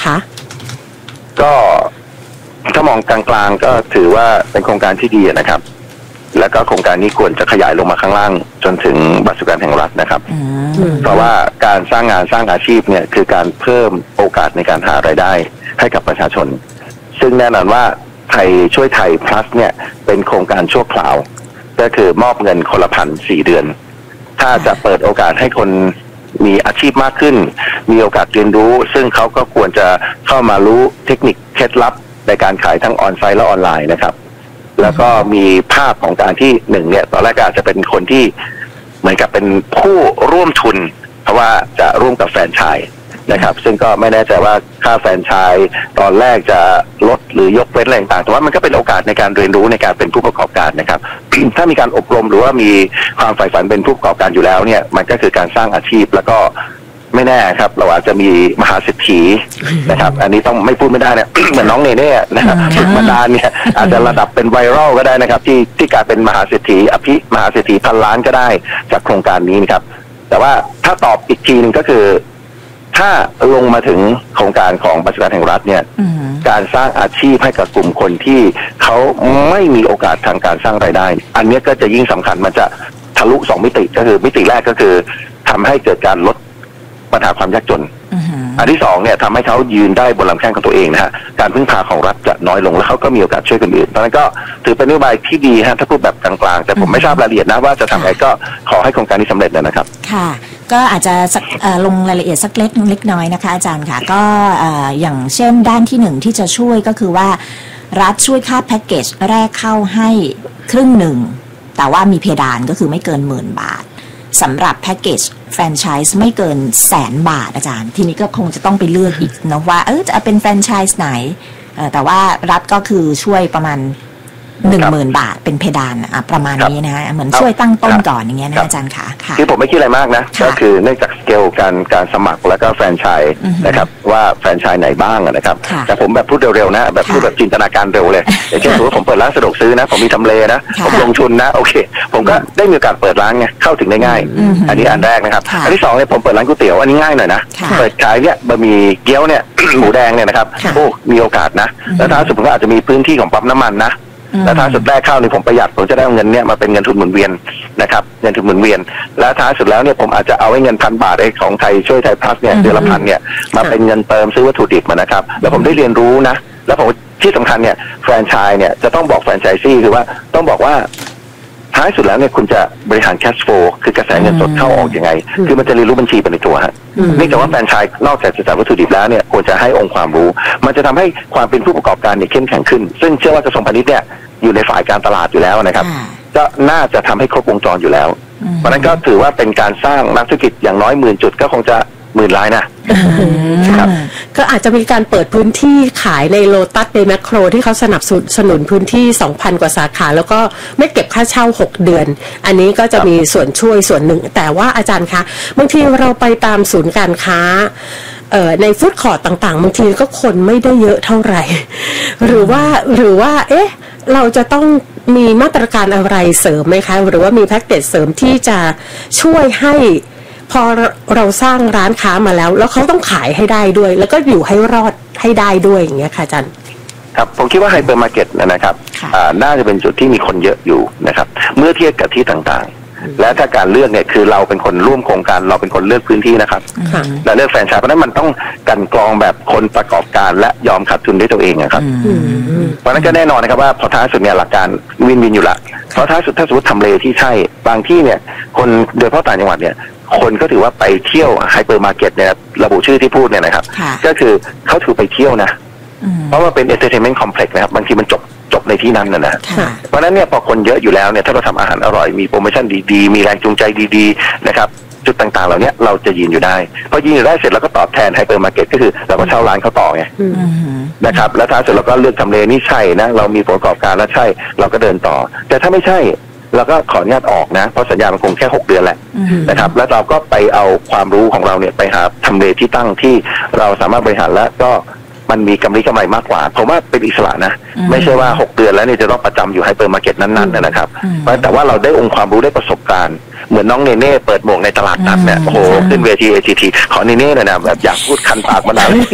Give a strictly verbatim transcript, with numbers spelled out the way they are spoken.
คะก็ถ้ามองกลางๆก็ถือว่าเป็นโครงการที่ดีนะครับแล้วก็โครงการนี้ควรจะขยายลงมาข้างล่างจนถึงบัตรสวัสดิการแห่งรัฐนะครับเพราะว่าการสร้างงานสร้างอาชีพเนี่ยคือการเพิ่มโอกาสในการหารายได้ให้กับประชาชนซึ่งแน่นอนว่าไทยช่วยไทย plus เนี่ยเป็นโครงการชั่วคราวก็คือมอบเงินคนละพันสี่เดือนถ้าจะเปิดโอกาสให้คนมีอาชีพมากขึ้นมีโอกาสเรียนรู้ซึ่งเขาก็ควรจะเข้ามารู้เทคนิคเคล็ดลับในการขายทั้งออนไซต์และออนไลน์นะครับแล้วก็มีภาพของการที่หนึ่งเนี่ยตอนแรกอาจจะเป็นคนที่เหมือนกับเป็นผู้ร่วมทุนเพราะว่าจะร่วมกับแฟรนไชส์นะครับซึ่งก็ไม่แน่ใจว่าค่าแฟรนไชส์ตอนแรกจะลดหรือยกเว้นอะไรต่างๆแต่ว่ามันก็เป็นโอกาสในการเรียนรู้ในการเป็นผู้ประกอบการนะครับ ถ้ามีการอบรมหรือว่ามีความใฝ่ฝันเป็นผู้ประกอบการอยู่แล้วเนี่ยมันก็คือการสร้างอาชีพแล้วก็ไม่แน่ครับเราอาจจะมีมหาเศรษฐีนะครับอันนี้ต้องไม่พูดไม่ได้เนี่ย เหมือนน้องเนเน่นะครับฝึกมานานเนี่ยอาจจะระดับเป็นไวรัลก็ได้นะครับที่ที่กลายเป็นมหาเศรษฐีอภิมหาเศรษฐีพันล้านก็ได้จากโครงการนี้นะครับแต่ว่าถ้าตอบอีกทีนึงก็คือถ้าลงมาถึงโครงการของบัตรสวัสดิการแห่งรัฐเนี่ยการสร้างอาชีพให้กับกลุ่มคนที่เขาไม่มีโอกาสทางการสร้างรายได้อันนี้ก็จะยิ่งสำคัญมันจะทะลุสองมิติก็คือมิติแรกก็คือทำให้เกิดการลดปัญหาความยากจน uh-huh. อันที่สองเนี่ยทำให้เขายืนได้บนลำแข้งของตัวเองนะฮะการพึ่งพาของรัฐจะน้อยลงแล้วเขาก็มีโอกาสช่วยคนอื่นเพราะฉะนั้นก็ถือเป็นนโยบายที่ดีฮะถ้าพูดแบบกลางๆแต่ผม uh-huh. ไม่ทราบรายละเอียดนะว่าจะทำไงก็ขอให้โครงการนี้สำเร็จนะครับค่ะก็อาจจะลงรายละเอียดสักเล็กเล็กน้อยนะคะอาจารย์ค่ะก็อย่างเช่นด้านที่หนึ่งที่จะช่วยก็คือว่ารัฐช่วยค่าแพ็กเกจแรกเข้าให้ครึ่งหนึ่งแต่ว่ามีเพดานก็คือไม่เกินหมื่นบาทสำหรับแพ็กเกจแฟรนไชส์ไม่เกินแสนบาทอาจารย์ทีนี้ก็คงจะต้องไปเลือกอีกนะว่าเออจะเป็นแฟรนไชส์ไหนแต่ว่ารัฐก็คือช่วยประมาณหนึ่งหมื่นบาทเป็นเพดานอ่ะประมาณนี้นะฮะเหมือนช่วยตั้งต้นก่อนอย่างเงี้ยนะอาจารย์ค่ะคือผมไม่คิดอะไรมากนะก็คือเนื่องจากสเกลการการสมัครแล้วก็แฟรนไชส์นะครับว่าแฟรนไชส์ไหนบ้างนะครับแต่ผมแบบพูดเร็วๆนะแบบพูดแบบจินตนาการเร็วเลยอย่างเช่นสมมติผมเปิดร้านสะดวกซื้อนะผมมีทำเลนะผมลงทุนนะโอเคผมก็ได้มีโอกาสเปิดร้านไงเข้าถึงได้ง่ายอันนี้อันแรกนะครับอันที่สองเนี่ยผมเปิดร้านก๋วยเตี๋ยวอันนี้ง่ายหน่อยนะเปิดขายเนี่ยบะหมี่เกี๊ยวเนี่ยหมูแดงเนี่ยนะครับโอ้มีโอกาสนะแล้วถ้าสมมติว่าอาจจะมีพื้นที่ของปั๊มน้ำมันนะแล้วท้ายสุดแรกเข้านี่ผมประหยัดผมจะได้เงินเนี่ยมาเป็นเงินทุนหมุนเวียนนะครับเงินทุนหมุนเวียนแล้วท้ายสุดแล้วเนี่ยผมอาจจะเอาไว้เงินพันบาทไอ้ของไทยช่วยไทยพลัสเนี่ยเดือนละพันเนี่ยมาเป็นเงินเติมซื้อวัตถุดิบมานะครับแล้วผมได้เรียนรู้นะแล้วผมที่สำคัญเนี่ยแฟรนไชส์เนี่ยจะต้องบอกแฟรนไชส์ซี่คือว่าต้องบอกว่าท้ายสุดแล้วเนี่ยคุณจะบริหารแคชโฟลว์คือกระแสเงินสดเข้าออกยังไงคือมันจะเรียนรู้บัญชีไปในตัวฮะเนื่องจากว่าแฟรนไชส์นอกจากจะจัดวัตถุดิบแล้วเนี่ยควรจะให้องค์ความรู้มันจะทำให้ความเป็นผู้ประกอบการเนี่ยเข้มแข็งขึ้นซึ่งเชื่อว่ากระทรวงพาณิชย์เนี่ยอยู่ในฝ่ายการตลาดอยู่แล้วนะครับก็น่าจะทำให้ครบวงจรอยู่แล้วเพราะนั้นก็ถือว่าเป็นการสร้างนักธุรกิจอย่างน้อยหมื่นจุดก็คงจะหมื่นรายนะครับก็อาจจะมีการเปิดพื้นที่ขายในโลตัสในแมคโครที่เขาสนับสนุนพื้นที่ สองพัน กว่าสาขาแล้วก็ไม่เก็บค่าเช่าหกเดือนอันนี้ก็จะมีส่วนช่วยส่วนหนึ่งแต่ว่าอาจารย์คะบางทีเราไปตามศูนย์การค้าในฟู้ดคอร์ทต่างๆบางทีก็คนไม่ได้เยอะเท่าไหร่หรือว่าหรือว่าเอ๊ะเราจะต้องมีมาตรการอะไรเสริมไหมคะหรือว่ามีแพ็กเกจเสริมที่จะช่วยให้พอเราสร้างร้านค้ามาแล้วแล้วเขาต้องขายให้ได้ด้วยแล้วก็อยู่ให้รอดให้ได้ด้วยอย่างเงี้ยค่ะอาจารย์ครับผมคิดว่าไฮเปอร์มาร์เก็ตนะครับน่าจะเป็นจุดที่มีคนเยอะอยู่นะครับเมื่อเทียบกับที่ต่างๆและถ้าการเลือกเนี่ยคือเราเป็นคนร่วมโครงการเราเป็นคนเลือกพื้นที่นะครับและเลือกแฟรนไชส์เพราะนั้นมันต้องกันกรองแบบคนประกอบการและยอมขาดทุนด้วยตัวเองนะครับเพราะนั้นก็แน่นอนนะครับว่าพอท้ายสุดเนี่ยหลักการวินวินอยู่ละเพราะท้ายสุดถ้าสมมติทำเลที่ใช่บางที่เนี่ยคนโดยเฉพาะต่างจังหวัดเนี่ยคนก็ถือว่าไปเที่ยวไฮเปอร์มาร์เก็ตเนี่ยระบุชื่อที่พูดเนี่ยนะครับก็คือเขาถือไปเที่ยวนะเพราะว่าเป็นเอนเตอร์เทนเมนต์คอมเพล็กซ์นะครับบางทีมันจบจบในที่นั้นนะนะเพราะนั้นเนี่ยพอคนเยอะอยู่แล้วเนี่ยถ้าเราทำอาหารอร่อยมีโปรโมชั่นดีๆมีแรงจูงใจดีๆนะครับจุดต่างๆเหล่านี้เราจะยืนอยู่ได้พอยืนอยู่ได้เสร็จแล้วก็ตอบแทนไฮเปอร์มาร์เก็ตก็คือเราก็เช่าร้านเขาต่อไงนะครับแล้วถ้าเสร็จเราก็เลือกทำเลนี่ใช่นะเรามีผลประกอบการแล้วใช่เราก็เดินต่อแต่ถ้าไม่ใช่เราก็ขออนุญาตออกนะเพราะสัญญามันคงแค่หกเดือนแหละนะครับแล้วเราก็ไปเอาความรู้ของเราเนี่ยไปหาทำเลที่ตั้งที่เราสามารถบริหารและก็มันมีกำไรกำไรมากกว่าผมว่าเป็นอิสระนะไม่ใช่ว่าหกเดือนแล้วเนี่ยจะต้องประจำอยู่ไฮเปอร์มาร์เก็ตนั้นๆนะครับแต่ว่าเราได้องค์ความรู้ได้ประสบการณ์เหมือนน้องเนเน่เปิดหมวกในตลาดนัดเนี่ยโอ้โหขึ้นเวที เอ ที ที ขอเนเน่หน่อยนะแบบอยากพูดคันปากมานาน